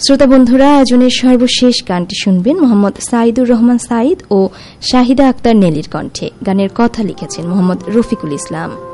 শ্রোতা বন্ধুরা, আয়োজনের সর্বশেষ গানটি শুনবেন মোহাম্মদ সাইদুর রহমান সাইদ ও শাহিদা আক্তার নেলির কণ্ঠে। গানের কথা লিখেছেন মোহাম্মদ রফিকুল ইসলাম।